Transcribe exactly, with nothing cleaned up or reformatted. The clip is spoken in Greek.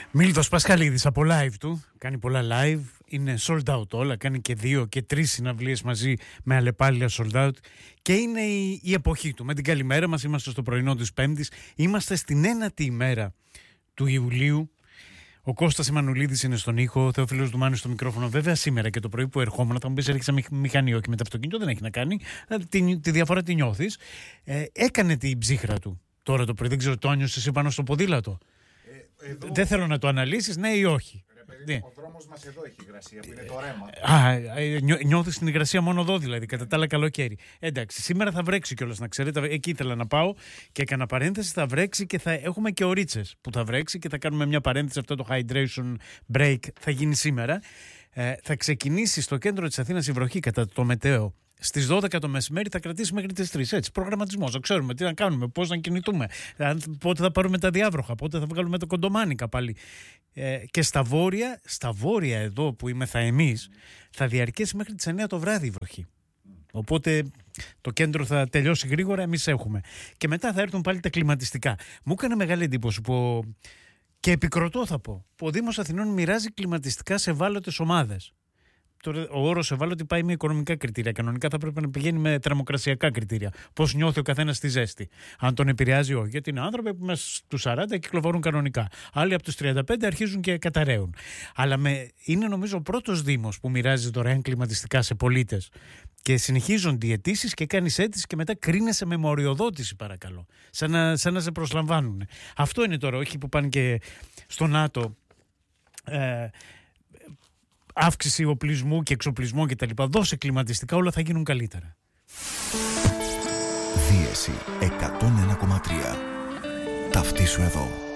Μίλτος Πασχαλίδης από live του, κάνει πολλά live, είναι sold out όλα, κάνει και δύο και τρεις συναυλίες μαζί με αλλεπάλληλα sold out και είναι η, η εποχή του. Με την καλημέρα μας, είμαστε στο πρωινό της Πέμπτης, είμαστε στην ένατη ημέρα του Ιουλίου. Ο Κώστας Εμμανουλίδης είναι στον ήχο, ο Θεόφιλος Δουμάνης στο μικρόφωνο. Βέβαια σήμερα και το πρωί που ερχόμουν, θα μου πεις έρχεσαι μηχανή, όχι με το αυτοκίνητο, δεν έχει να κάνει. Τη, τη διαφορά τη νιώθεις. Ε, έκανε την ψύχρα του τώρα το πρωί, δεν ξέρω, το άνιωσες εσύ πάνω στο ποδήλατο. Ε, εδώ... Δεν θέλω να το αναλύσεις, ναι ή όχι. Ναι. Ο δρόμος μας εδώ έχει υγρασία, που είναι το ρέμα. Α, νιώθεις την υγρασία μόνο εδώ δηλαδή, κατά τα άλλα καλοκαίρι. Εντάξει, σήμερα θα βρέξει κιόλας, να ξέρετε. Εκεί ήθελα να πάω και έκανα παρένθεση. Θα βρέξει και θα έχουμε και ορίτσες που θα βρέξει και θα κάνουμε μια παρένθεση. Αυτό το hydration break θα γίνει σήμερα. Ε, θα ξεκινήσει στο κέντρο της Αθήνας η βροχή κατά το μετέο. Στις δώδεκα το μεσημέρι, θα κρατήσει μέχρι τις τρεις. Έτσι, προγραμματισμός. Θα ξέρουμε τι να κάνουμε, πώς να κινηθούμε, πότε θα πάρουμε τα διάβροχα, πότε θα βγάλουμε το κοντομάνικα πάλι. Ε, και στα βόρεια, στα βόρεια εδώ που είμαστε εμείς, θα διαρκέσει μέχρι τις εννιά το βράδυ η βροχή. Οπότε το κέντρο θα τελειώσει γρήγορα, εμείς έχουμε. Και μετά θα έρθουν πάλι τα κλιματιστικά. Μου έκανε μεγάλη εντύπωση που, και επικροτώ θα πω, που ο Δήμος Αθηνών μοιράζει κλιματιστικά σε ευάλωτες ομάδες. Ο όρος ευάλωτη πάει με οικονομικά κριτήρια. Κανονικά θα πρέπει να πηγαίνει με θερμοκρασιακά κριτήρια. Πώς νιώθει ο καθένας στη ζέστη. Αν τον επηρεάζει όχι. Γιατί είναι άνθρωποι που μέσα στους σαράντα κυκλοφορούν κανονικά. Άλλοι από τους τριάντα πέντε αρχίζουν και καταραίουν. Αλλά με, είναι νομίζω ο πρώτος Δήμος που μοιράζει δωρεάν κλιματιστικά σε πολίτες. Και συνεχίζονται οι αιτήσεις και κάνεις αίτηση και μετά κρίνεσαι με μοριοδότηση, παρακαλώ. Σαν να, σαν να σε προσλαμβάνουν. Αυτό είναι τώρα, όχι που πάνε και στο ΝΑΤΟ. Ε, αύξηση οπλισμού και εξοπλισμού και τα λοιπά. Δώσε κλιματιστικά, όλα θα γίνουν καλύτερα. Δίεση εκατόν ένα κόμμα τρία. Ταυτίσου εδώ.